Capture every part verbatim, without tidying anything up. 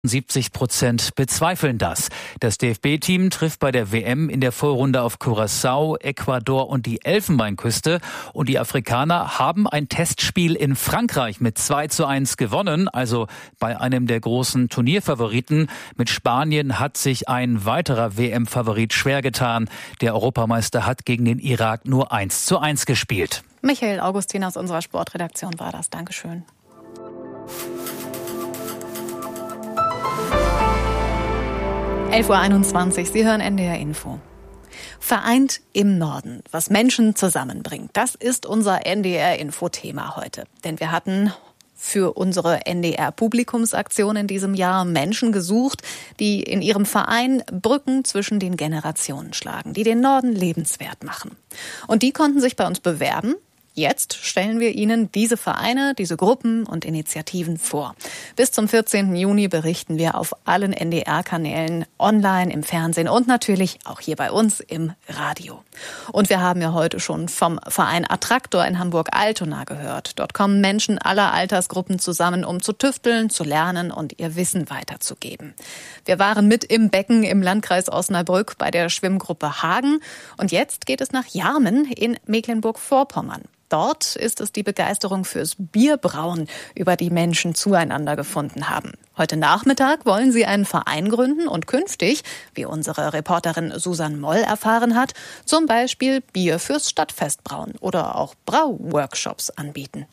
siebzig Prozent bezweifeln das. Das D F B-Team trifft bei der W M in der Vorrunde auf Curaçao, Ecuador und die Elfenbeinküste. Und die Afrikaner haben ein Testspiel in Frankreich mit zwei zu eins gewonnen, also bei einem der großen Turnierfavoriten. Mit Spanien hat sich ein weiterer W M-Favorit schwer getan. Der Europameister hat gegen den Irak nur eins zu eins gespielt. Michael Augustin aus unserer Sportredaktion war das. Dankeschön. elf Uhr einundzwanzig, Sie hören N D R Info. Vereint im Norden, was Menschen zusammenbringt. Das ist unser N D R Info-Thema heute. Denn wir hatten für unsere N D R-Publikumsaktion in diesem Jahr Menschen gesucht, die in ihrem Verein Brücken zwischen den Generationen schlagen, die den Norden lebenswert machen. Und die konnten sich bei uns bewerben. Jetzt stellen wir Ihnen diese Vereine, diese Gruppen und Initiativen vor. Bis zum vierzehnten Juni berichten wir auf allen N D R-Kanälen, online, im Fernsehen und natürlich auch hier bei uns im Radio. Und wir haben ja heute schon vom Verein Attraktor in Hamburg-Altona gehört. Dort kommen Menschen aller Altersgruppen zusammen, um zu tüfteln, zu lernen und ihr Wissen weiterzugeben. Wir waren mit im Becken im Landkreis Osnabrück bei der Schwimmgruppe Hagen. Und jetzt geht es nach Jarmen in Mecklenburg-Vorpommern. Dort ist es die Begeisterung fürs Bierbrauen, über die Menschen zueinander gefunden haben. Heute Nachmittag wollen sie einen Verein gründen und künftig, wie unsere Reporterin Susan Moll erfahren hat, zum Beispiel Bier fürs Stadtfest brauen oder auch Brauworkshops anbieten.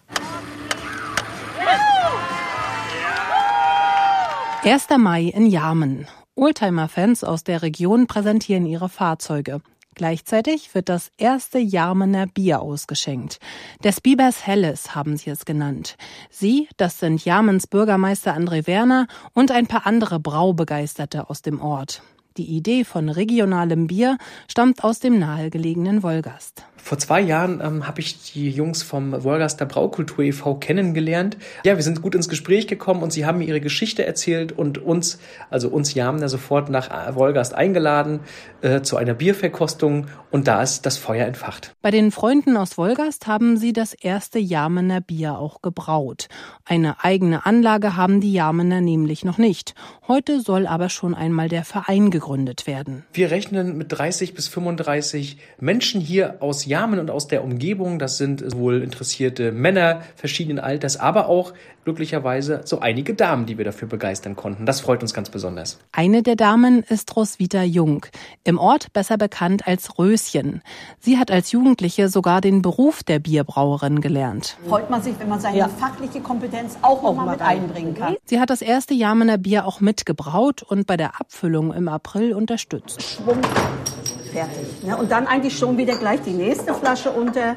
erster Mai in Jarmen. Oldtimer-Fans aus der Region präsentieren ihre Fahrzeuge. Gleichzeitig wird das erste Jarmener Bier ausgeschenkt. Des Biebers Helles haben sie es genannt. Sie, das sind Jarmens Bürgermeister André Werner und ein paar andere Braubegeisterte aus dem Ort. Die Idee von regionalem Bier stammt aus dem nahegelegenen Wolgast. Vor zwei Jahren ähm, habe ich die Jungs vom Wolgaster Braukultur e V kennengelernt. Ja, wir sind gut ins Gespräch gekommen und sie haben mir ihre Geschichte erzählt und uns, also uns Jarmener, sofort nach Wolgast eingeladen äh, zu einer Bierverkostung und da ist das Feuer entfacht. Bei den Freunden aus Wolgast haben sie das erste Jarmener Bier auch gebraut. Eine eigene Anlage haben die Jarmener nämlich noch nicht. Heute soll aber schon einmal der Verein gegründet werden. Wir rechnen mit dreißig bis fünfunddreißig Menschen hier aus Jarmen und aus der Umgebung. Das sind wohl interessierte Männer verschiedenen Alters, aber auch glücklicherweise so einige Damen, die wir dafür begeistern konnten. Das freut uns ganz besonders. Eine der Damen ist Roswitha Jung, im Ort besser bekannt als Röschen. Sie hat als Jugendliche sogar den Beruf der Bierbrauerin gelernt. Freut man sich, wenn man seine ja. fachliche Kompetenz auch, auch mal mit einbringen kann. Sie hat das erste Jarmener Bier auch mitgebraut und bei der Abfüllung im April unterstützt. Schwung. Fertig. Ne? Und dann eigentlich schon wieder gleich die nächste Flasche unter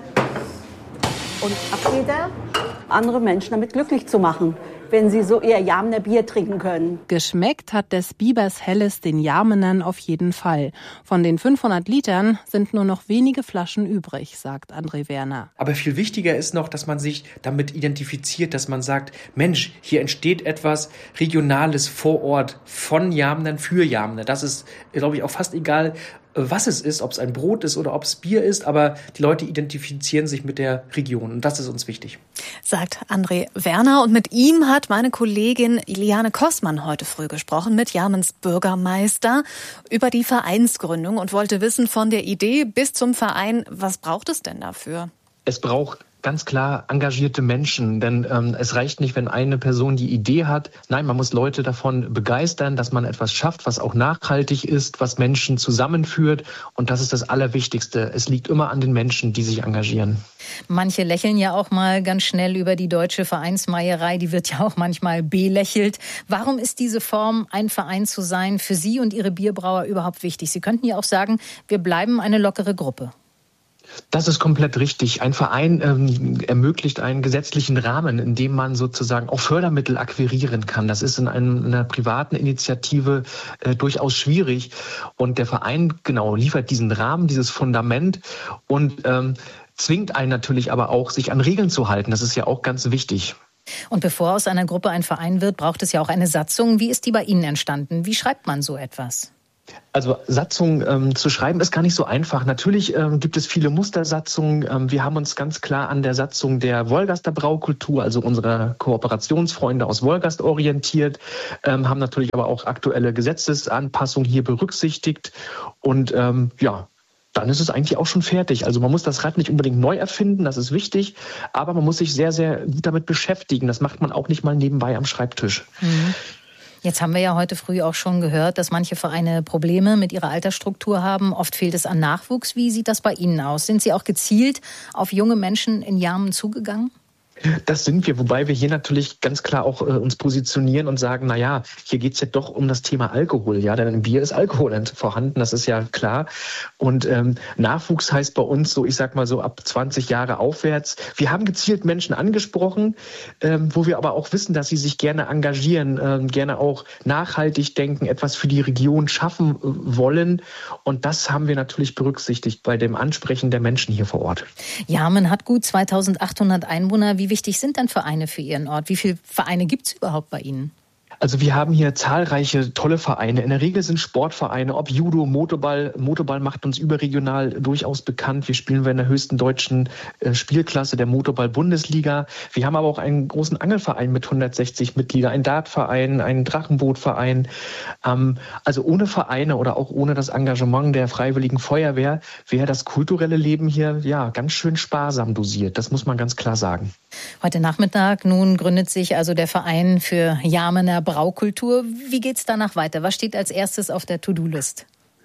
und ab wieder andere Menschen damit glücklich zu machen, wenn sie so eher Jarmener Bier trinken können. Geschmeckt hat des Biebers Helles den Jarmenern auf jeden Fall. Von den fünfhundert Litern sind nur noch wenige Flaschen übrig, sagt André Werner. Aber viel wichtiger ist noch, dass man sich damit identifiziert, dass man sagt, Mensch, hier entsteht etwas Regionales vor Ort von Jarmenern für Jarmener. Das ist, glaube ich, auch fast egal, was es ist, ob es ein Brot ist oder ob es Bier ist, aber die Leute identifizieren sich mit der Region und das ist uns wichtig. Sagt André Werner und mit ihm hat meine Kollegin Iliane Kossmann heute früh gesprochen mit Jarmens Bürgermeister über die Vereinsgründung und wollte wissen von der Idee bis zum Verein, was braucht es denn dafür? Es braucht ganz klar engagierte Menschen, denn ähm, es reicht nicht, wenn eine Person die Idee hat. Nein, man muss Leute davon begeistern, dass man etwas schafft, was auch nachhaltig ist, was Menschen zusammenführt und das ist das Allerwichtigste. Es liegt immer an den Menschen, die sich engagieren. Manche lächeln ja auch mal ganz schnell über die deutsche Vereinsmeierei, die wird ja auch manchmal belächelt. Warum ist diese Form, ein Verein zu sein, für Sie und Ihre Bierbrauer überhaupt wichtig? Sie könnten ja auch sagen, wir bleiben eine lockere Gruppe. Das ist komplett richtig. Ein Verein ähm, ermöglicht einen gesetzlichen Rahmen, in dem man sozusagen auch Fördermittel akquirieren kann. Das ist in einem, einer privaten Initiative äh, durchaus schwierig. Und der Verein genau liefert diesen Rahmen, dieses Fundament und ähm, zwingt einen natürlich aber auch, sich an Regeln zu halten. Das ist ja auch ganz wichtig. Und bevor aus einer Gruppe ein Verein wird, braucht es ja auch eine Satzung. Wie ist die bei Ihnen entstanden? Wie schreibt man so etwas? Also Satzung ähm, zu schreiben ist gar nicht so einfach. Natürlich ähm, gibt es viele Mustersatzungen. Ähm, wir haben uns ganz klar an der Satzung der Wolgaster Braukultur, also unserer Kooperationsfreunde aus Wolgast, orientiert, ähm, haben natürlich aber auch aktuelle Gesetzesanpassungen hier berücksichtigt. Und ähm, ja, dann ist es eigentlich auch schon fertig. Also man muss das Rad nicht unbedingt neu erfinden, das ist wichtig, aber man muss sich sehr, sehr gut damit beschäftigen. Das macht man auch nicht mal nebenbei am Schreibtisch. Mhm. Jetzt haben wir ja heute früh auch schon gehört, dass manche Vereine Probleme mit ihrer Altersstruktur haben. Oft fehlt es an Nachwuchs. Wie sieht das bei Ihnen aus? Sind Sie auch gezielt auf junge Menschen in Jarmen zugegangen? Das sind wir, wobei wir hier natürlich ganz klar auch äh, uns positionieren und sagen, na ja, hier geht's ja doch um das Thema Alkohol, ja, denn im Bier ist Alkohol vorhanden, das ist ja klar. Und ähm, Nachwuchs heißt bei uns so, ich sag mal so ab zwanzig Jahre aufwärts. Wir haben gezielt Menschen angesprochen, ähm, wo wir aber auch wissen, dass sie sich gerne engagieren, ähm, gerne auch nachhaltig denken, etwas für die Region schaffen äh, wollen. Und das haben wir natürlich berücksichtigt bei dem Ansprechen der Menschen hier vor Ort. Jarmen hat gut zweitausendachthundert Einwohner. Wie wichtig sind denn Vereine für Ihren Ort? Wie viele Vereine gibt es überhaupt bei Ihnen? Also wir haben hier zahlreiche tolle Vereine. In der Regel sind Sportvereine, ob Judo, Motorball. Motorball macht uns überregional durchaus bekannt. Wir spielen in der höchsten deutschen äh, Spielklasse der Motorball-Bundesliga. Wir haben aber auch einen großen Angelverein mit hundertsechzig Mitgliedern, einen Dartverein, einen Drachenbootverein. Ähm, also ohne Vereine oder auch ohne das Engagement der Freiwilligen Feuerwehr wäre das kulturelle Leben hier ja ganz schön sparsam dosiert. Das muss man ganz klar sagen. Heute Nachmittag nun gründet sich also der Verein für Jarmener Braukultur. Wie geht's danach weiter? Was steht als erstes auf der To-Do-List?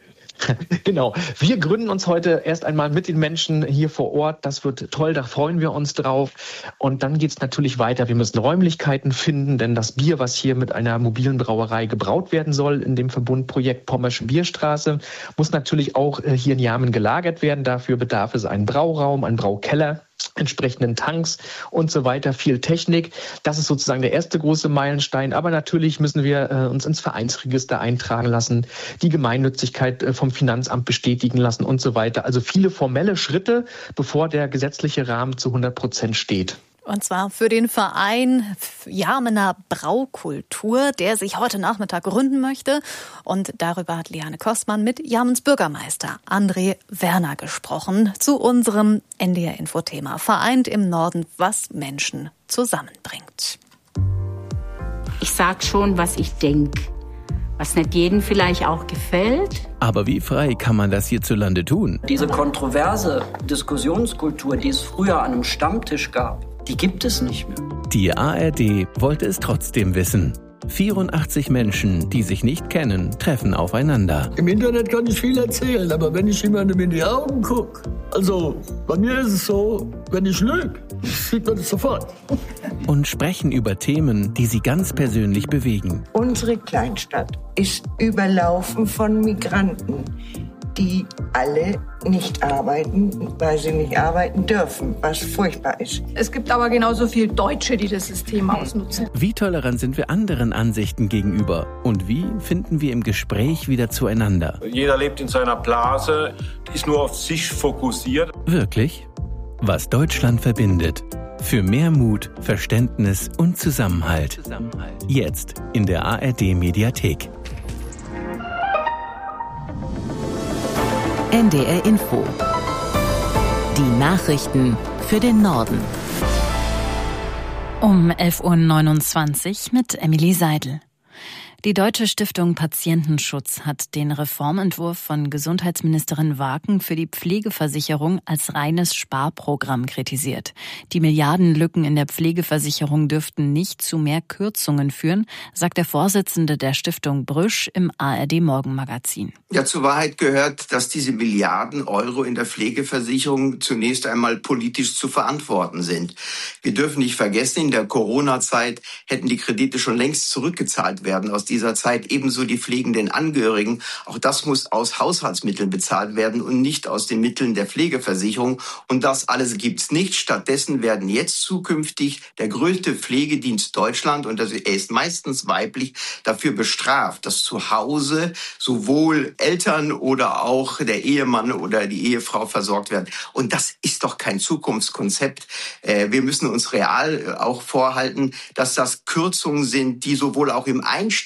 Genau. Wir gründen uns heute erst einmal mit den Menschen hier vor Ort. Das wird toll, da freuen wir uns drauf. Und dann geht's natürlich weiter. Wir müssen Räumlichkeiten finden, denn das Bier, was hier mit einer mobilen Brauerei gebraut werden soll, in dem Verbundprojekt Pommersche Bierstraße, muss natürlich auch hier in Jarmen gelagert werden. Dafür bedarf es einen Brauraum, einen Braukeller, entsprechenden Tanks und so weiter, viel Technik. Das ist sozusagen der erste große Meilenstein. Aber natürlich müssen wir äh, uns ins Vereinsregister eintragen lassen, die Gemeinnützigkeit äh, vom Finanzamt bestätigen lassen und so weiter. Also viele formelle Schritte, bevor der gesetzliche Rahmen zu hundert Prozent steht. Und zwar für den Verein Jarmener Braukultur, der sich heute Nachmittag gründen möchte. Und darüber hat Liane Kostmann mit Jarmens Bürgermeister André Werner gesprochen zu unserem N D R-Info-Thema. Vereint im Norden, was Menschen zusammenbringt. Ich sag schon, was ich denke. Was nicht jedem vielleicht auch gefällt. Aber wie frei kann man das hierzulande tun? Diese kontroverse Diskussionskultur, die es früher an einem Stammtisch gab, die gibt es nicht mehr. Die A R D wollte es trotzdem wissen. vierundachtzig Menschen, die sich nicht kennen, treffen aufeinander. Im Internet kann ich viel erzählen, aber wenn ich jemandem in die Augen gucke, also bei mir ist es so, wenn ich lüge, sieht man das sofort. Und sprechen über Themen, die sie ganz persönlich bewegen. Unsere Kleinstadt ist überlaufen von Migranten, die alle nicht arbeiten, weil sie nicht arbeiten dürfen, was furchtbar ist. Es gibt aber genauso viele Deutsche, die das System ausnutzen. Wie tolerant sind wir anderen Ansichten gegenüber? Und wie finden wir im Gespräch wieder zueinander? Jeder lebt in seiner Blase, ist nur auf sich fokussiert. Wirklich? Was Deutschland verbindet. Für mehr Mut, Verständnis und Zusammenhalt. Jetzt in der A R D-Mediathek. N D R Info. Die Nachrichten für den Norden. Um elf Uhr neunundzwanzig mit Emily Seidel. Die Deutsche Stiftung Patientenschutz hat den Reformentwurf von Gesundheitsministerin Waken für die Pflegeversicherung als reines Sparprogramm kritisiert. Die Milliardenlücken in der Pflegeversicherung dürften nicht zu mehr Kürzungen führen, sagt der Vorsitzende der Stiftung Brüsch im A R D-Morgenmagazin. Ja, zur Wahrheit gehört, dass diese Milliarden Euro in der Pflegeversicherung zunächst einmal politisch zu verantworten sind. Wir dürfen nicht vergessen, in der Corona-Zeit hätten die Kredite schon längst zurückgezahlt werden aus dieser Zeit, ebenso die pflegenden Angehörigen. Auch das muss aus Haushaltsmitteln bezahlt werden und nicht aus den Mitteln der Pflegeversicherung. Und das alles gibt's nicht. Stattdessen werden jetzt zukünftig der größte Pflegedienst Deutschland, und das er ist meistens weiblich, dafür bestraft, dass zu Hause sowohl Eltern oder auch der Ehemann oder die Ehefrau versorgt werden. Und das ist doch kein Zukunftskonzept. Wir müssen uns real auch vorhalten, dass das Kürzungen sind, die sowohl auch im Einstieg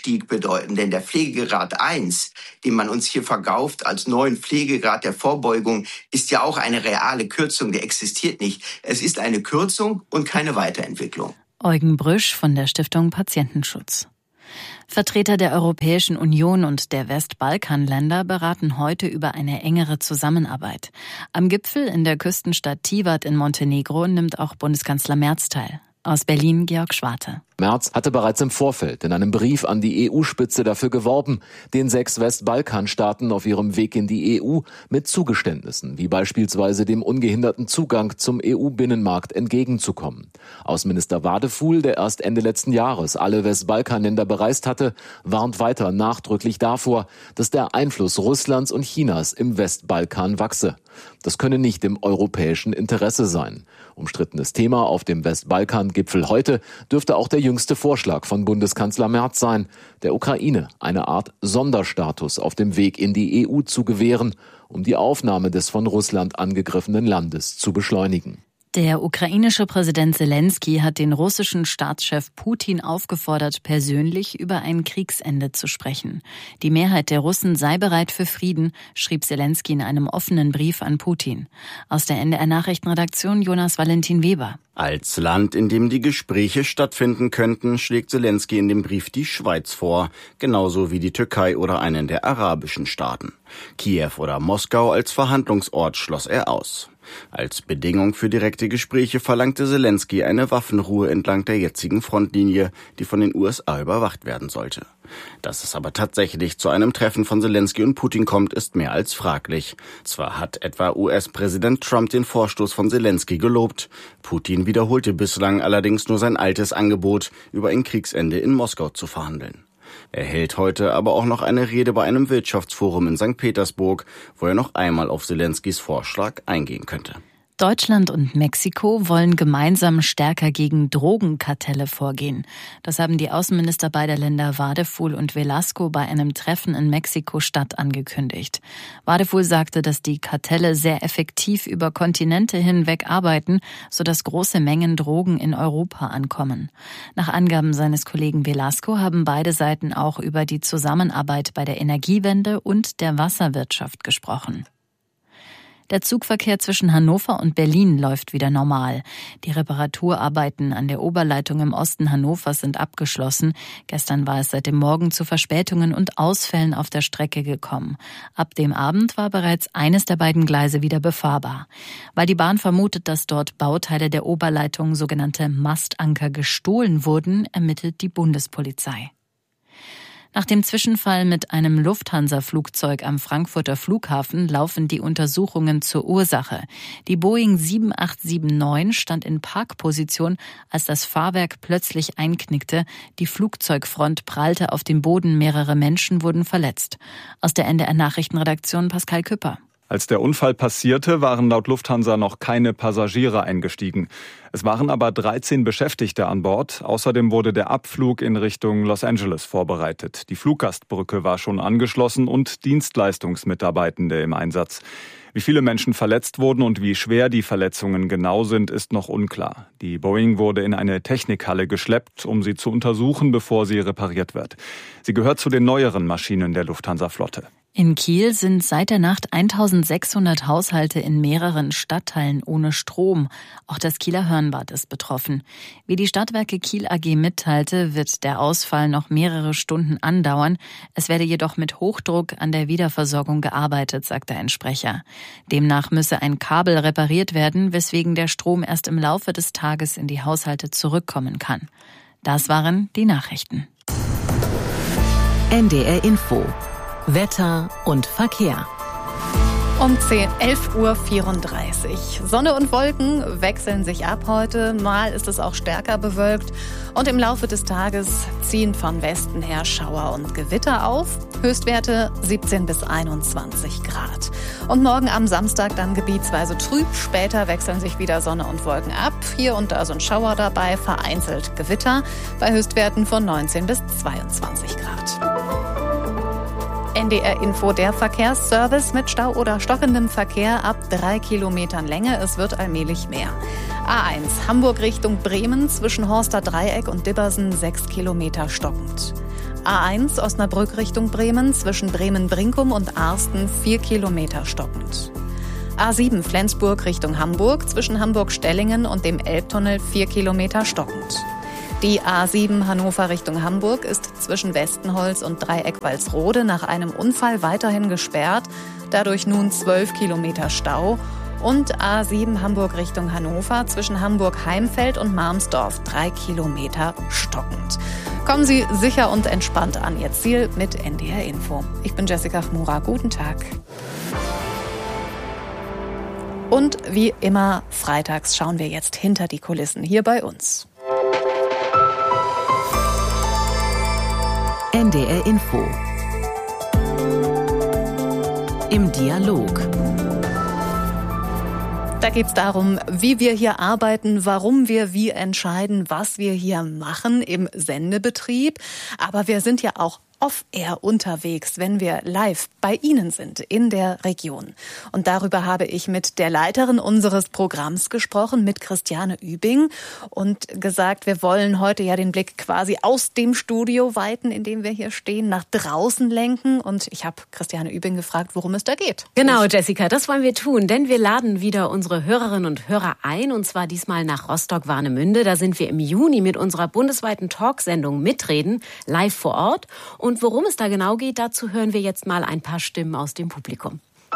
Anstieg bedeuten, denn der Pflegegrad eins, den man uns hier verkauft als neuen Pflegegrad der Vorbeugung, ist ja auch eine reale Kürzung, der existiert nicht. Es ist eine Kürzung und keine Weiterentwicklung. Eugen Brüsch von der Stiftung Patientenschutz. Vertreter der Europäischen Union und der Westbalkanländer beraten heute über eine engere Zusammenarbeit. Am Gipfel in der Küstenstadt Tivat in Montenegro nimmt auch Bundeskanzler Merz teil. Aus Berlin Georg Schwarte. Merz hatte bereits im Vorfeld in einem Brief an die E U-Spitze dafür geworben, den sechs Westbalkanstaaten auf ihrem Weg in die E U mit Zugeständnissen, wie beispielsweise dem ungehinderten Zugang zum E U-Binnenmarkt entgegenzukommen. Außenminister Wadefuhl, der erst Ende letzten Jahres alle Westbalkanländer bereist hatte, warnt weiter nachdrücklich davor, dass der Einfluss Russlands und Chinas im Westbalkan wachse. Das könne nicht im europäischen Interesse sein. Umstrittenes Thema auf dem Westbalkan-Gipfel heute dürfte auch der jüngste Vorschlag von Bundeskanzler Merz sein, der Ukraine eine Art Sonderstatus auf dem Weg in die E U zu gewähren, um die Aufnahme des von Russland angegriffenen Landes zu beschleunigen. Der ukrainische Präsident Selensky hat den russischen Staatschef Putin aufgefordert, persönlich über ein Kriegsende zu sprechen. Die Mehrheit der Russen sei bereit für Frieden, schrieb Selensky in einem offenen Brief an Putin. Aus der N D R-Nachrichtenredaktion Jonas Valentin Weber. Als Land, in dem die Gespräche stattfinden könnten, schlägt Selensky in dem Brief die Schweiz vor, genauso wie die Türkei oder einen der arabischen Staaten. Kiew oder Moskau als Verhandlungsort schloss er aus. Als Bedingung für direkte Gespräche verlangte Selensky eine Waffenruhe entlang der jetzigen Frontlinie, die von den U S A überwacht werden sollte. Dass es aber tatsächlich zu einem Treffen von Selensky und Putin kommt, ist mehr als fraglich. Zwar hat etwa U S-Präsident Trump den Vorstoß von Selensky gelobt, Putin wiederholte bislang allerdings nur sein altes Angebot, über ein Kriegsende in Moskau zu verhandeln. Er hält heute aber auch noch eine Rede bei einem Wirtschaftsforum in Sankt Petersburg, wo er noch einmal auf Selenskys Vorschlag eingehen könnte. Deutschland und Mexiko wollen gemeinsam stärker gegen Drogenkartelle vorgehen. Das haben die Außenminister beider Länder Wadefuhl und Velasco bei einem Treffen in Mexiko-Stadt angekündigt. Wadefuhl sagte, dass die Kartelle sehr effektiv über Kontinente hinweg arbeiten, sodass große Mengen Drogen in Europa ankommen. Nach Angaben seines Kollegen Velasco haben beide Seiten auch über die Zusammenarbeit bei der Energiewende und der Wasserwirtschaft gesprochen. Der Zugverkehr zwischen Hannover und Berlin läuft wieder normal. Die Reparaturarbeiten an der Oberleitung im Osten Hannovers sind abgeschlossen. Gestern war es seit dem Morgen zu Verspätungen und Ausfällen auf der Strecke gekommen. Ab dem Abend war bereits eines der beiden Gleise wieder befahrbar. Weil die Bahn vermutet, dass dort Bauteile der Oberleitung, sogenannte Mastanker, gestohlen wurden, ermittelt die Bundespolizei. Nach dem Zwischenfall mit einem Lufthansa-Flugzeug am Frankfurter Flughafen laufen die Untersuchungen zur Ursache. Die Boeing sieben acht sieben neun stand in Parkposition, als das Fahrwerk plötzlich einknickte. Die Flugzeugfront prallte auf den Boden, mehrere Menschen wurden verletzt. Aus der N D R-Nachrichtenredaktion Pascal Küpper. Als der Unfall passierte, waren laut Lufthansa noch keine Passagiere eingestiegen. Es waren aber dreizehn Beschäftigte an Bord. Außerdem wurde der Abflug in Richtung Los Angeles vorbereitet. Die Fluggastbrücke war schon angeschlossen und Dienstleistungsmitarbeitende im Einsatz. Wie viele Menschen verletzt wurden und wie schwer die Verletzungen genau sind, ist noch unklar. Die Boeing wurde in eine Technikhalle geschleppt, um sie zu untersuchen, bevor sie repariert wird. Sie gehört zu den neueren Maschinen der Lufthansa-Flotte. In Kiel sind seit der Nacht eintausendsechshundert Haushalte in mehreren Stadtteilen ohne Strom. Auch das Kieler Hörnbad ist betroffen. Wie die Stadtwerke Kiel A G mitteilte, wird der Ausfall noch mehrere Stunden andauern. Es werde jedoch mit Hochdruck an der Wiederversorgung gearbeitet, sagte ein Sprecher. Demnach müsse ein Kabel repariert werden, weswegen der Strom erst im Laufe des Tages in die Haushalte zurückkommen kann. Das waren die Nachrichten. N D R Info. Wetter und Verkehr. Um elf Uhr vierunddreißig. Sonne und Wolken wechseln sich ab heute. Mal ist es auch stärker bewölkt. Und im Laufe des Tages ziehen von Westen her Schauer und Gewitter auf. Höchstwerte siebzehn bis einundzwanzig Grad. Und morgen am Samstag dann gebietsweise trüb. Später wechseln sich wieder Sonne und Wolken ab. Hier und da sind Schauer dabei, vereinzelt Gewitter. Bei Höchstwerten von neunzehn bis zweiundzwanzig Grad. N D R Info, der Verkehrsservice mit Stau oder stockendem Verkehr ab drei Kilometern Länge. Es wird allmählich mehr. A eins, Hamburg Richtung Bremen zwischen Horster Dreieck und Dibbersen sechs Kilometer stockend. A eins Osnabrück Richtung Bremen, zwischen Bremen-Brinkum und Arsten vier Kilometer stockend. A sieben Flensburg Richtung Hamburg, zwischen Hamburg-Stellingen und dem Elbtunnel vier Kilometer stockend. Die A sieben Hannover Richtung Hamburg ist zwischen Westenholz und Dreieck-Walsrode nach einem Unfall weiterhin gesperrt, dadurch nun zwölf Kilometer Stau. Und A sieben Hamburg Richtung Hannover zwischen Hamburg-Heimfeld und Marmsdorf drei Kilometer stockend. Kommen Sie sicher und entspannt an Ihr Ziel mit N D R Info. Ich bin Jessica Chmura. Guten Tag. Und wie immer, freitags schauen wir jetzt hinter die Kulissen hier bei uns. N D R Info. Im Dialog. Da geht es darum, wie wir hier arbeiten, warum wir wie entscheiden, was wir hier machen im Sendebetrieb. Aber wir sind ja auch off-air unterwegs, wenn wir live bei Ihnen sind, in der Region. Und darüber habe ich mit der Leiterin unseres Programms gesprochen, mit Christiane Übing, und gesagt, wir wollen heute ja den Blick quasi aus dem Studio weiten, in dem wir hier stehen, nach draußen lenken. Und ich habe Christiane Übing gefragt, worum es da geht. Genau, Jessica, das wollen wir tun, denn wir laden wieder unsere Hörerinnen und Hörer ein, und zwar diesmal nach Rostock-Warnemünde. Da sind wir im Juni mit unserer bundesweiten Talksendung Mitreden, live vor Ort. Und worum es da genau geht, dazu hören wir jetzt mal ein paar Stimmen aus dem Publikum.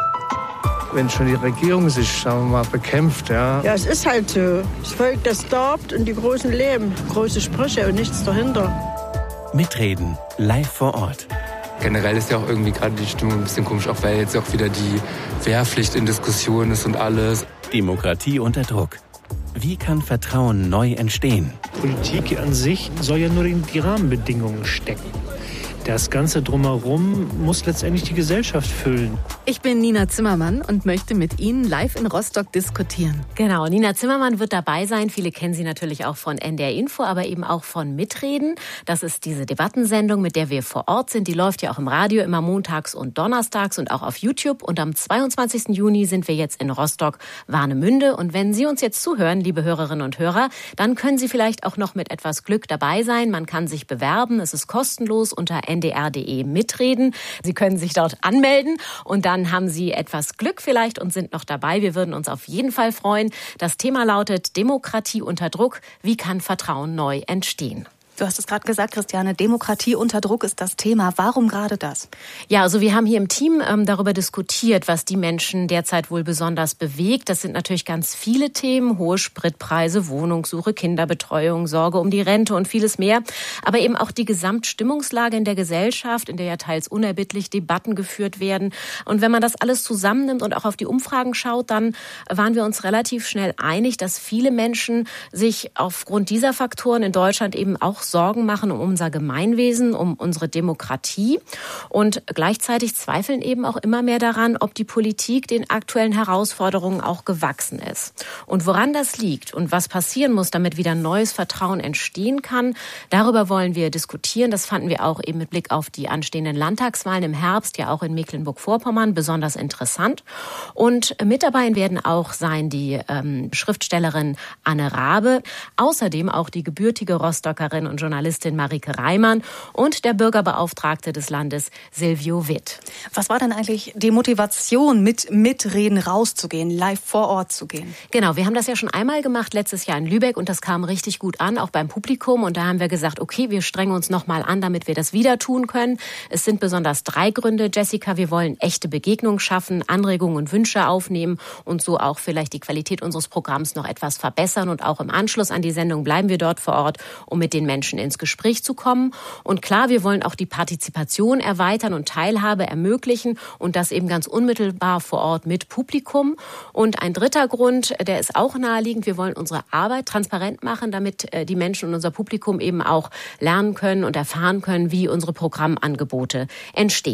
Wenn schon die Regierung sich, sagen wir mal, bekämpft, ja. Ja, es ist halt so. Das Volk, das darbt und die Großen leben. Große Sprüche und nichts dahinter. Mitreden, live vor Ort. Generell ist ja auch irgendwie gerade die Stimmung ein bisschen komisch, auch weil jetzt auch wieder die Wehrpflicht in Diskussion ist und alles. Demokratie unter Druck. Wie kann Vertrauen neu entstehen? Politik an sich soll ja nur in die Rahmenbedingungen stecken. Das Ganze drumherum muss letztendlich die Gesellschaft füllen. Ich bin Nina Zimmermann und möchte mit Ihnen live in Rostock diskutieren. Genau, Nina Zimmermann wird dabei sein. Viele kennen sie natürlich auch von N D R Info, aber eben auch von Mitreden. Das ist diese Debattensendung, mit der wir vor Ort sind. Die läuft ja auch im Radio immer montags und donnerstags und auch auf YouTube. Und am zweiundzwanzigsten Juni sind wir jetzt in Rostock-Warnemünde. Und wenn Sie uns jetzt zuhören, liebe Hörerinnen und Hörer, dann können Sie vielleicht auch noch mit etwas Glück dabei sein. Man kann sich bewerben. Es ist kostenlos unter n d r punkt d e mitreden. Sie können sich dort anmelden und dann haben Sie etwas Glück vielleicht und sind noch dabei. Wir würden uns auf jeden Fall freuen. Das Thema lautet Demokratie unter Druck. Wie kann Vertrauen neu entstehen? Du hast es gerade gesagt, Christiane, Demokratie unter Druck ist das Thema. Warum gerade das? Ja, also wir haben hier im Team ähm, darüber diskutiert, was die Menschen derzeit wohl besonders bewegt. Das sind natürlich ganz viele Themen, hohe Spritpreise, Wohnungssuche, Kinderbetreuung, Sorge um die Rente und vieles mehr. Aber eben auch die Gesamtstimmungslage in der Gesellschaft, in der ja teils unerbittlich Debatten geführt werden. Und wenn man das alles zusammennimmt und auch auf die Umfragen schaut, dann waren wir uns relativ schnell einig, dass viele Menschen sich aufgrund dieser Faktoren in Deutschland eben auch Sorgen machen um unser Gemeinwesen, um unsere Demokratie. Und gleichzeitig zweifeln eben auch immer mehr daran, ob die Politik den aktuellen Herausforderungen auch gewachsen ist. Und woran das liegt und was passieren muss, damit wieder neues Vertrauen entstehen kann, darüber wollen wir diskutieren. Das fanden wir auch eben mit Blick auf die anstehenden Landtagswahlen im Herbst, ja auch in Mecklenburg-Vorpommern, besonders interessant. Und mit dabei werden auch sein die ähm, Schriftstellerin Anne Rabe, außerdem auch die gebürtige Rostockerin und Journalistin Marike Reimann und der Bürgerbeauftragte des Landes Silvio Witt. Was war denn eigentlich die Motivation, mit Mitreden rauszugehen, live vor Ort zu gehen? Genau, wir haben das ja schon einmal gemacht, letztes Jahr in Lübeck, und das kam richtig gut an, auch beim Publikum. Und da haben wir gesagt, okay, wir strengen uns nochmal an, damit wir das wieder tun können. Es sind besonders drei Gründe, Jessica. Wir wollen echte Begegnungen schaffen, Anregungen und Wünsche aufnehmen und so auch vielleicht die Qualität unseres Programms noch etwas verbessern. Und auch im Anschluss an die Sendung bleiben wir dort vor Ort, um mit den Menschen ins Gespräch zu kommen. Und klar, wir wollen auch die Partizipation erweitern und Teilhabe ermöglichen und das eben ganz unmittelbar vor Ort mit Publikum. Und ein dritter Grund, der ist auch naheliegend, wir wollen unsere Arbeit transparent machen, damit die Menschen und unser Publikum eben auch lernen können und erfahren können, wie unsere Programmangebote entstehen.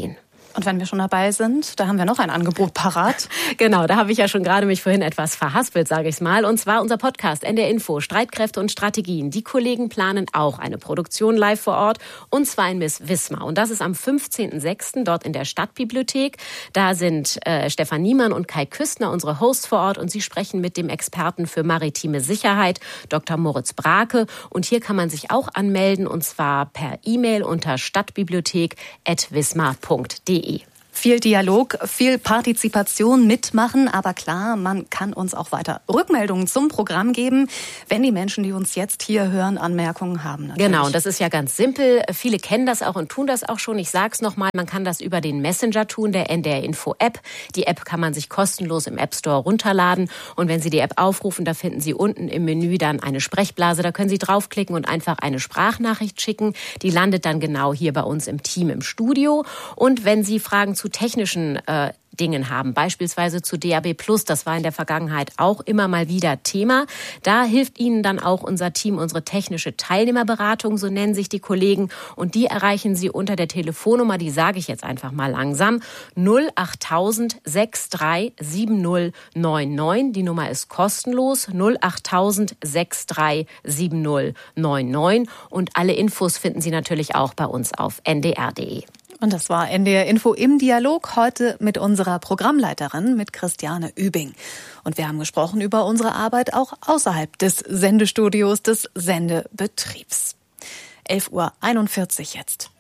Und wenn wir schon dabei sind, da haben wir noch ein Angebot parat. Genau, da habe ich ja schon gerade mich vorhin etwas verhaspelt, sage ich mal. Und zwar unser Podcast N D R Info, Streitkräfte und Strategien. Die Kollegen planen auch eine Produktion live vor Ort, und zwar in Miss Wismar. Und das ist am fünfzehnten sechsten dort in der Stadtbibliothek. Da sind äh, Stefan Niemann und Kai Küstner, unsere Hosts, vor Ort, und sie sprechen mit dem Experten für maritime Sicherheit, Doktor Moritz Brake. Und hier kann man sich auch anmelden, und zwar per E-Mail unter stadtbibliothek at wismar punkt de. Viel Dialog, viel Partizipation, mitmachen, aber klar, man kann uns auch weiter Rückmeldungen zum Programm geben, wenn die Menschen, die uns jetzt hier hören, Anmerkungen haben. Natürlich. Genau, und das ist ja ganz simpel. Viele kennen das auch und tun das auch schon. Ich sag's nochmal, man kann das über den Messenger tun, der N D R Info App. Die App kann man sich kostenlos im App Store runterladen, und wenn Sie die App aufrufen, da finden Sie unten im Menü dann eine Sprechblase. Da können Sie draufklicken und einfach eine Sprachnachricht schicken. Die landet dann genau hier bei uns im Team im Studio. Und wenn Sie Fragen zu technischen äh, Dingen haben, beispielsweise zu D A B plus, das war in der Vergangenheit auch immer mal wieder Thema. Da hilft Ihnen dann auch unser Team, unsere technische Teilnehmerberatung, so nennen sich die Kollegen, und die erreichen Sie unter der Telefonnummer, die sage ich jetzt einfach mal langsam, null acht null null sechs drei sieben null neun neun. Die Nummer ist kostenlos, null acht null null sechs drei sieben null neun neun, und alle Infos finden Sie natürlich auch bei uns auf n d r punkt d e. Und das war N D R Info im Dialog, heute mit unserer Programmleiterin, mit Christiane Übing. Und wir haben gesprochen über unsere Arbeit auch außerhalb des Sendestudios, des Sendebetriebs. elf Uhr einundvierzig jetzt.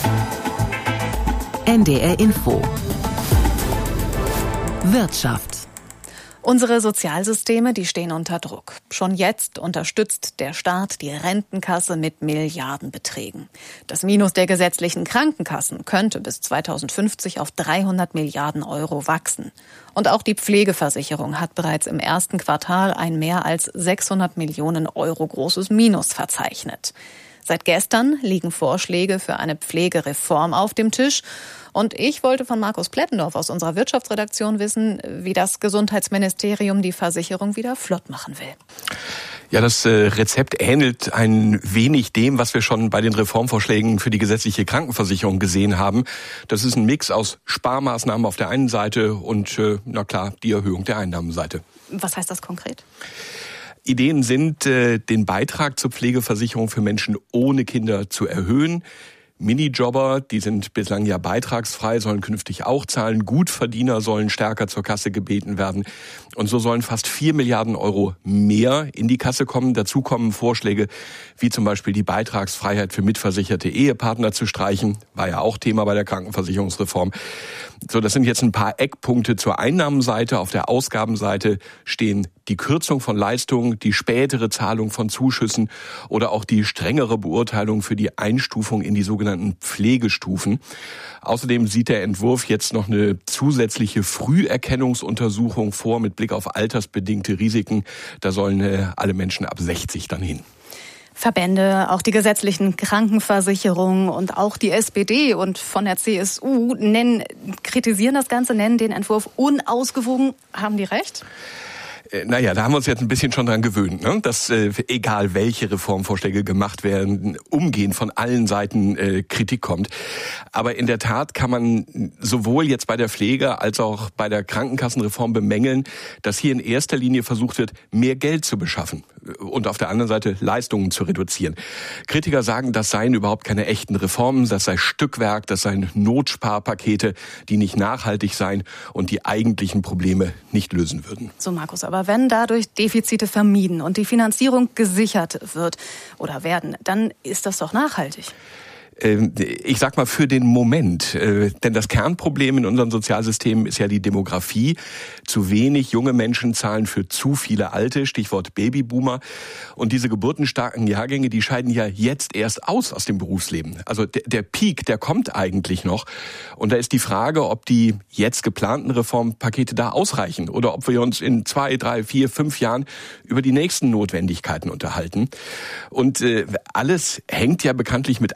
N D R Info. Wirtschaft. Unsere Sozialsysteme, die stehen unter Druck. Schon jetzt unterstützt der Staat die Rentenkasse mit Milliardenbeträgen. Das Minus der gesetzlichen Krankenkassen könnte bis zweitausendfünfzig auf dreihundert Milliarden Euro wachsen. Und auch die Pflegeversicherung hat bereits im ersten Quartal ein mehr als sechshundert Millionen Euro großes Minus verzeichnet. Seit gestern liegen Vorschläge für eine Pflegereform auf dem Tisch. Und ich wollte von Markus Plettendorf aus unserer Wirtschaftsredaktion wissen, wie das Gesundheitsministerium die Versicherung wieder flott machen will. Ja, das äh, Rezept ähnelt ein wenig dem, was wir schon bei den Reformvorschlägen für die gesetzliche Krankenversicherung gesehen haben. Das ist ein Mix aus Sparmaßnahmen auf der einen Seite und, äh, na klar, die Erhöhung der Einnahmenseite. Was heißt das konkret? Ideen sind, äh, den Beitrag zur Pflegeversicherung für Menschen ohne Kinder zu erhöhen. Minijobber, die sind bislang ja beitragsfrei, sollen künftig auch zahlen. Gutverdiener sollen stärker zur Kasse gebeten werden. Und so sollen fast vier Milliarden Euro mehr in die Kasse kommen. Dazu kommen Vorschläge, wie zum Beispiel die Beitragsfreiheit für mitversicherte Ehepartner zu streichen. War ja auch Thema bei der Krankenversicherungsreform. So, das sind jetzt ein paar Eckpunkte zur Einnahmenseite. Auf der Ausgabenseite stehen die Kürzung von Leistungen, die spätere Zahlung von Zuschüssen oder auch die strengere Beurteilung für die Einstufung in die sogenannten Pflegestufen. Außerdem sieht der Entwurf jetzt noch eine zusätzliche Früherkennungsuntersuchung vor mit Blick auf altersbedingte Risiken. Da sollen äh, alle Menschen ab sechzig dann hin. Verbände, auch die gesetzlichen Krankenversicherungen und auch die S P D und von der C S U nennen, kritisieren das Ganze, nennen den Entwurf unausgewogen. Haben die recht? Naja, da haben wir uns jetzt ein bisschen schon dran gewöhnt, ne? Dass äh, egal welche Reformvorschläge gemacht werden, umgehend von allen Seiten äh, Kritik kommt. Aber in der Tat kann man sowohl jetzt bei der Pflege als auch bei der Krankenkassenreform bemängeln, dass hier in erster Linie versucht wird, mehr Geld zu beschaffen und auf der anderen Seite Leistungen zu reduzieren. Kritiker sagen, das seien überhaupt keine echten Reformen, das sei Stückwerk, das seien Notsparpakete, die nicht nachhaltig seien und die eigentlichen Probleme nicht lösen würden. So, Markus, aber wenn dadurch Defizite vermieden und die Finanzierung gesichert wird oder werden, dann ist das doch nachhaltig. Ich sag mal für den Moment, denn das Kernproblem in unserem Sozialsystem ist ja die Demografie. Zu wenig junge Menschen zahlen für zu viele Alte, Stichwort Babyboomer. Und diese geburtenstarken Jahrgänge, die scheiden ja jetzt erst aus aus dem Berufsleben. Also der, der Peak, der kommt eigentlich noch. Und da ist die Frage, ob die jetzt geplanten Reformpakete da ausreichen oder ob wir uns in zwei, drei, vier, fünf Jahren über die nächsten Notwendigkeiten unterhalten. Und äh, alles hängt ja bekanntlich mit allem zusammen.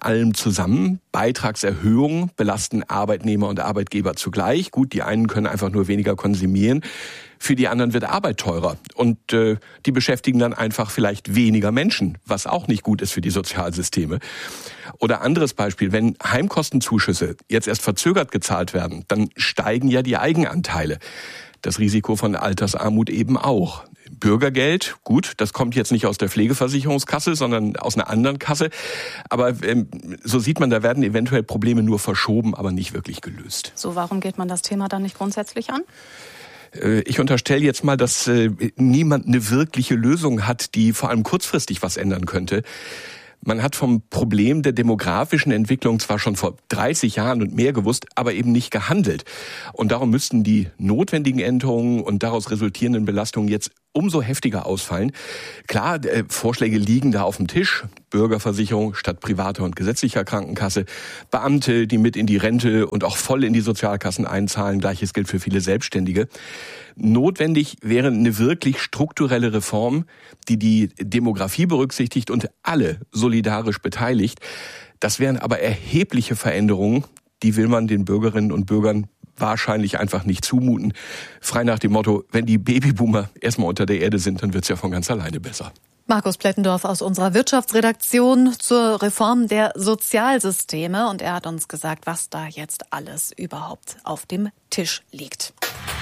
zusammen. Beitragserhöhungen belasten Arbeitnehmer und Arbeitgeber zugleich. Gut, die einen können einfach nur weniger konsumieren. Für die anderen wird Arbeit teurer. Und äh, die beschäftigen dann einfach vielleicht weniger Menschen, was auch nicht gut ist für die Sozialsysteme. Oder anderes Beispiel, wenn Heimkostenzuschüsse jetzt erst verzögert gezahlt werden, dann steigen ja die Eigenanteile. Das Risiko von Altersarmut eben auch. Bürgergeld, gut, das kommt jetzt nicht aus der Pflegeversicherungskasse, sondern aus einer anderen Kasse. Aber ähm, so sieht man, da werden eventuell Probleme nur verschoben, aber nicht wirklich gelöst. So, warum geht man das Thema dann nicht grundsätzlich an? Ich unterstelle jetzt mal, dass äh, niemand eine wirkliche Lösung hat, die vor allem kurzfristig was ändern könnte. Man hat vom Problem der demografischen Entwicklung zwar schon vor dreißig Jahren und mehr gewusst, aber eben nicht gehandelt. Und darum müssten die notwendigen Änderungen und daraus resultierenden Belastungen jetzt umso heftiger ausfallen. Klar, äh, Vorschläge liegen da auf dem Tisch. Bürgerversicherung statt privater und gesetzlicher Krankenkasse. Beamte, die mit in die Rente und auch voll in die Sozialkassen einzahlen. Gleiches gilt für viele Selbstständige. Notwendig wäre eine wirklich strukturelle Reform, die die Demografie berücksichtigt und alle solidarisch beteiligt. Das wären aber erhebliche Veränderungen, die will man den Bürgerinnen und Bürgern wahrscheinlich einfach nicht zumuten. Frei nach dem Motto, wenn die Babyboomer erstmal unter der Erde sind, dann wird's ja von ganz alleine besser. Markus Plettendorf aus unserer Wirtschaftsredaktion zur Reform der Sozialsysteme. Und er hat uns gesagt, was da jetzt alles überhaupt auf dem Tisch liegt.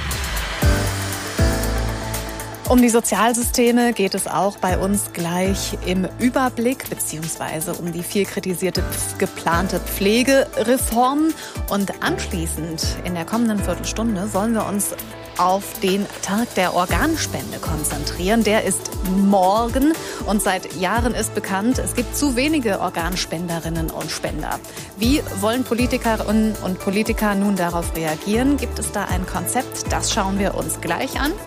Um die Sozialsysteme geht es auch bei uns gleich im Überblick, beziehungsweise um die viel kritisierte geplante Pflegereform. Und anschließend in der kommenden Viertelstunde wollen wir uns auf den Tag der Organspende konzentrieren. Der ist morgen und seit Jahren ist bekannt, es gibt zu wenige Organspenderinnen und Spender. Wie wollen Politikerinnen und Politiker nun darauf reagieren? Gibt es da ein Konzept? Das schauen wir uns gleich an.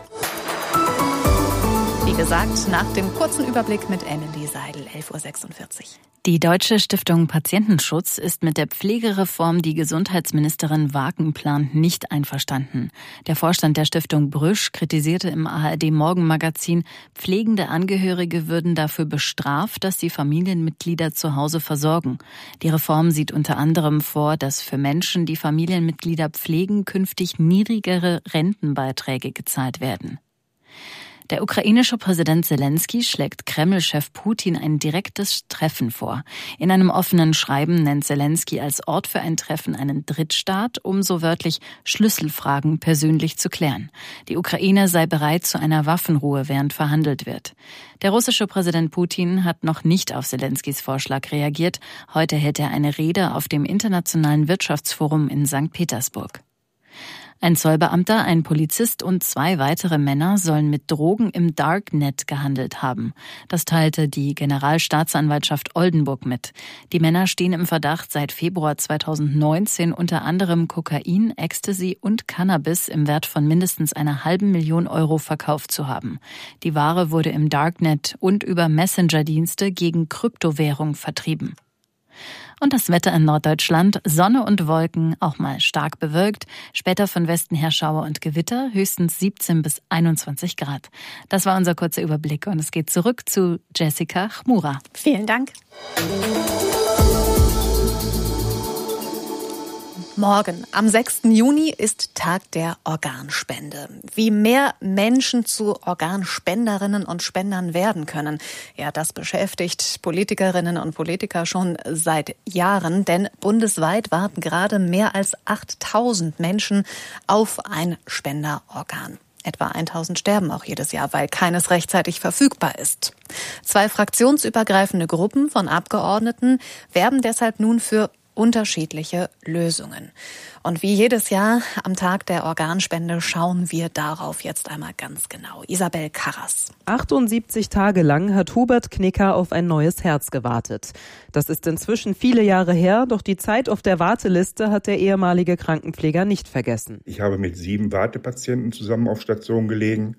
Wie gesagt, nach dem kurzen Überblick mit Emily Seidel, elf Uhr sechsundvierzig. Die Deutsche Stiftung Patientenschutz ist mit der Pflegereform, die Gesundheitsministerin Wagen plant, nicht einverstanden. Der Vorstand der Stiftung Brüsch kritisierte im A R D-Morgenmagazin, pflegende Angehörige würden dafür bestraft, dass sie Familienmitglieder zu Hause versorgen. Die Reform sieht unter anderem vor, dass für Menschen, die Familienmitglieder pflegen, künftig niedrigere Rentenbeiträge gezahlt werden. Der ukrainische Präsident Zelensky schlägt Kreml-Chef Putin ein direktes Treffen vor. In einem offenen Schreiben nennt Zelensky als Ort für ein Treffen einen Drittstaat, um so wörtlich Schlüsselfragen persönlich zu klären. Die Ukraine sei bereit zu einer Waffenruhe, während verhandelt wird. Der russische Präsident Putin hat noch nicht auf Zelenskys Vorschlag reagiert. Heute hält er eine Rede auf dem Internationalen Wirtschaftsforum in Sankt Petersburg. Ein Zollbeamter, ein Polizist und zwei weitere Männer sollen mit Drogen im Darknet gehandelt haben. Das teilte die Generalstaatsanwaltschaft Oldenburg mit. Die Männer stehen im Verdacht, seit Februar zweitausendneunzehn unter anderem Kokain, Ecstasy und Cannabis im Wert von mindestens einer halben Million Euro verkauft zu haben. Die Ware wurde im Darknet und über Messenger-Dienste gegen Kryptowährung vertrieben. Und das Wetter in Norddeutschland, Sonne und Wolken, auch mal stark bewölkt, später von Westen her Schauer und Gewitter, höchstens siebzehn bis einundzwanzig Grad. Das war unser kurzer Überblick und es geht zurück zu Jessica Chmura. Vielen Dank. Morgen, am sechsten Juni, ist Tag der Organspende. Wie mehr Menschen zu Organspenderinnen und Spendern werden können, ja, das beschäftigt Politikerinnen und Politiker schon seit Jahren, denn bundesweit warten gerade mehr als achttausend Menschen auf ein Spenderorgan. Etwa tausend sterben auch jedes Jahr, weil keines rechtzeitig verfügbar ist. Zwei fraktionsübergreifende Gruppen von Abgeordneten werben deshalb nun für unterschiedliche Lösungen. Und wie jedes Jahr am Tag der Organspende schauen wir darauf jetzt einmal ganz genau. Isabel Karras. achtundsiebzig Tage lang hat Hubert Knicker auf ein neues Herz gewartet. Das ist inzwischen viele Jahre her, doch die Zeit auf der Warteliste hat der ehemalige Krankenpfleger nicht vergessen. Ich habe mit sieben Wartepatienten zusammen auf Station gelegen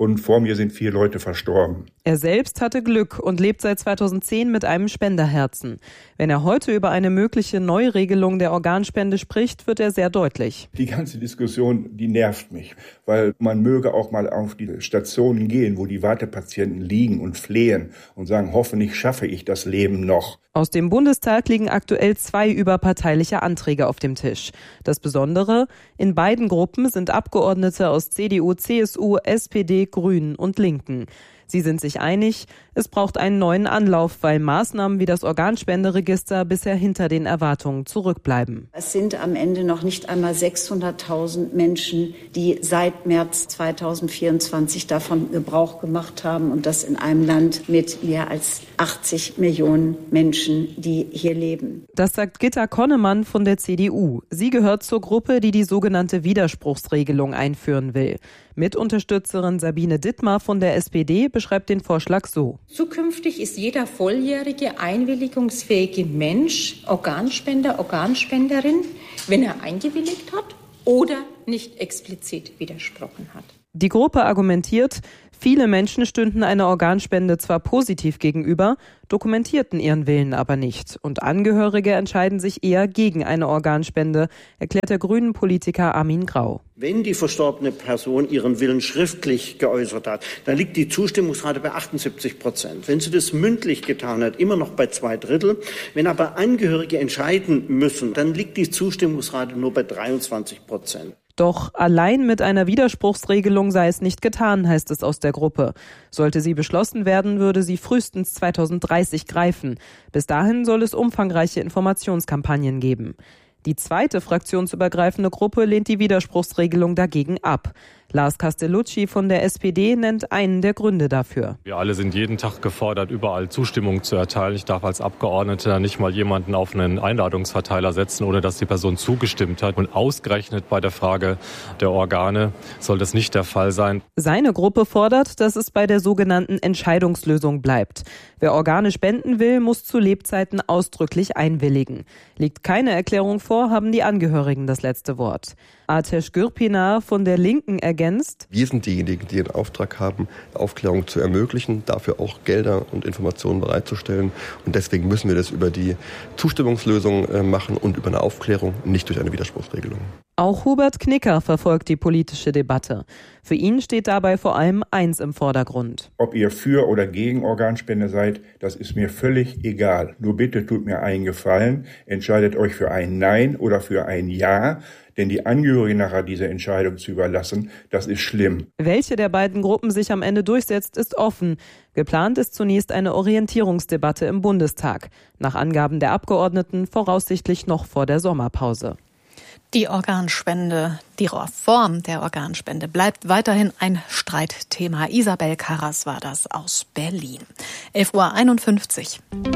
und vor mir sind vier Leute verstorben. Er selbst hatte Glück und lebt seit zweitausendzehn mit einem Spenderherzen. Wenn er heute über eine mögliche Neuregelung der Organspende spricht, wird er sehr deutlich. Die ganze Diskussion, die nervt mich, weil man möge auch mal auf die Stationen gehen, wo die Wartepatienten liegen und flehen und sagen, hoffentlich schaffe ich das Leben noch. Aus dem Bundestag liegen aktuell zwei überparteiliche Anträge auf dem Tisch. Das Besondere, in beiden Gruppen sind Abgeordnete aus C D U, C S U, S P D, Grünen und Linken. Sie sind sich einig, es braucht einen neuen Anlauf, weil Maßnahmen wie das Organspenderegister bisher hinter den Erwartungen zurückbleiben. Es sind am Ende noch nicht einmal sechshunderttausend Menschen, die seit März zweitausendvierundzwanzig davon Gebrauch gemacht haben, und das in einem Land mit mehr als achtzig Millionen Menschen, die hier leben. Das sagt Gitta Konnemann von der C D U. Sie gehört zur Gruppe, die die sogenannte Widerspruchsregelung einführen will. Mitunterstützerin Sabine Dittmar von der S P D beschreibt den Vorschlag so. Zukünftig ist jeder volljährige, einwilligungsfähige Mensch Organspender, Organspenderin, wenn er eingewilligt hat oder nicht explizit widersprochen hat. Die Gruppe argumentiert, viele Menschen stünden einer Organspende zwar positiv gegenüber, dokumentierten ihren Willen aber nicht. Und Angehörige entscheiden sich eher gegen eine Organspende, erklärt der Grünen-Politiker Armin Grau. Wenn die verstorbene Person ihren Willen schriftlich geäußert hat, dann liegt die Zustimmungsrate bei achtundsiebzig Prozent. Wenn sie das mündlich getan hat, immer noch bei zwei Drittel. Wenn aber Angehörige entscheiden müssen, dann liegt die Zustimmungsrate nur bei dreiundzwanzig Prozent. Doch allein mit einer Widerspruchsregelung sei es nicht getan, heißt es aus der Gruppe. Sollte sie beschlossen werden, würde sie frühestens zweitausenddreißig greifen. Bis dahin soll es umfangreiche Informationskampagnen geben. Die zweite fraktionsübergreifende Gruppe lehnt die Widerspruchsregelung dagegen ab. Lars Castellucci von der S P D nennt einen der Gründe dafür. Wir alle sind jeden Tag gefordert, überall Zustimmung zu erteilen. Ich darf als Abgeordneter nicht mal jemanden auf einen Einladungsverteiler setzen, ohne dass die Person zugestimmt hat. Und ausgerechnet bei der Frage der Organe soll das nicht der Fall sein. Seine Gruppe fordert, dass es bei der sogenannten Entscheidungslösung bleibt. Wer Organe spenden will, muss zu Lebzeiten ausdrücklich einwilligen. Liegt keine Erklärung vor, haben die Angehörigen das letzte Wort. Ateş Gürpınar von der Linken ergänzt: Wir sind diejenigen, die den Auftrag haben, Aufklärung zu ermöglichen, dafür auch Gelder und Informationen bereitzustellen. Und deswegen müssen wir das über die Zustimmungslösung machen und über eine Aufklärung, nicht durch eine Widerspruchsregelung. Auch Hubert Knicker verfolgt die politische Debatte. Für ihn steht dabei vor allem eins im Vordergrund. Ob ihr für oder gegen Organspende seid, das ist mir völlig egal. Nur bitte tut mir einen Gefallen, entscheidet euch für ein Nein oder für ein Ja. Denn die Angehörigen nachher diese Entscheidung zu überlassen, das ist schlimm. Welche der beiden Gruppen sich am Ende durchsetzt, ist offen. Geplant ist zunächst eine Orientierungsdebatte im Bundestag. Nach Angaben der Abgeordneten voraussichtlich noch vor der Sommerpause. Die Organspende, die Reform der Organspende bleibt weiterhin ein Streitthema. Isabel Karras war das aus Berlin. elf Uhr einundfünfzig.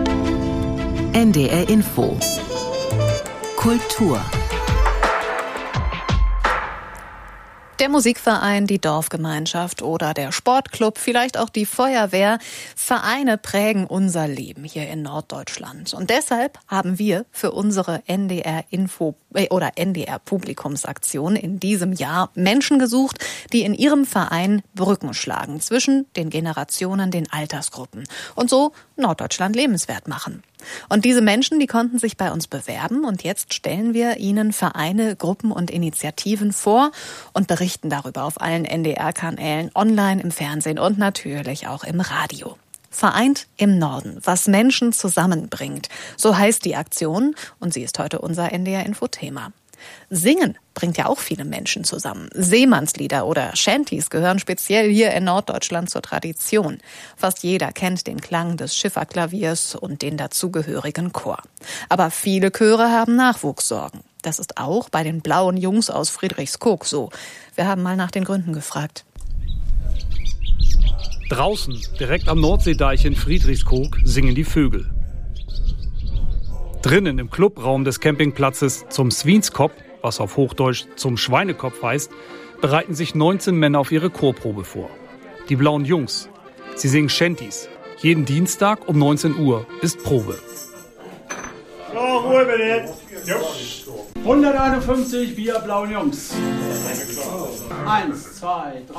N D R Info. Kultur. Der Musikverein, die Dorfgemeinschaft oder der Sportclub, vielleicht auch die Feuerwehr. Vereine prägen unser Leben hier in Norddeutschland. Und deshalb haben wir für unsere N D R Info äh, oder N D R Publikumsaktion in diesem Jahr Menschen gesucht, die in ihrem Verein Brücken schlagen zwischen den Generationen, den Altersgruppen und so Norddeutschland lebenswert machen. Und diese Menschen, die konnten sich bei uns bewerben und jetzt stellen wir ihnen Vereine, Gruppen und Initiativen vor und berichten darüber auf allen N D R-Kanälen, online, im Fernsehen und natürlich auch im Radio. Vereint im Norden, was Menschen zusammenbringt. So heißt die Aktion und sie ist heute unser N D R-Info-Thema. Singen bringt ja auch viele Menschen zusammen. Seemannslieder oder Shanties gehören speziell hier in Norddeutschland zur Tradition. Fast jeder kennt den Klang des Schifferklaviers und den dazugehörigen Chor. Aber viele Chöre haben Nachwuchssorgen. Das ist auch bei den Blauen Jungs aus Friedrichskoog so. Wir haben mal nach den Gründen gefragt. Draußen, direkt am Nordseedeich in Friedrichskoog, singen die Vögel. Drinnen im Clubraum des Campingplatzes zum Swienskop, was auf Hochdeutsch zum Schweinekopf heißt, bereiten sich neunzehn Männer auf ihre Chorprobe vor. Die Blauen Jungs. Sie singen Shanties. Jeden Dienstag um neunzehn Uhr ist Probe. So, Ruhe bitte. hunderteinundfünfzig, wir Blauen Jungs. Eins, zwei, drei.